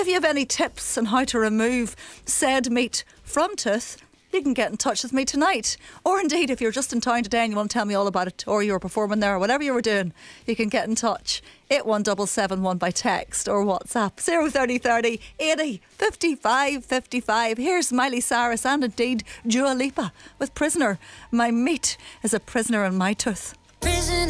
If you have any tips on how to remove said meat from tooth, you can get in touch with me tonight. Or indeed, if you're just in town today and you want to tell me all about it, or you were performing there, or whatever you were doing, you can get in touch. 81771 by text or WhatsApp 03030 80 55 55. Here's Miley Cyrus and indeed Dua Lipa with Prisoner. My meat is a prisoner in my tooth. Prisoner